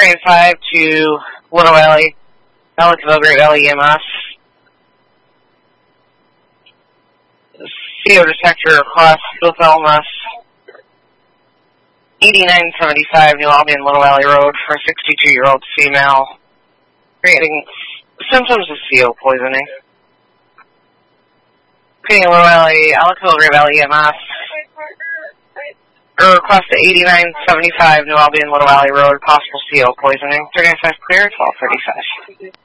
Train 5 to Little Valley, Ellicottville, Great Valley EMS. CO detector across Philip Elmas, 8975 New Albion, Little Valley Road for a 62-year-old female, creating symptoms of CO poisoning. Okay, Little Valley, Ellicottville, Great Valley EMS. Request to 8975 New Albion, Little Valley Road, possible CO poisoning. 395 clear, 1235.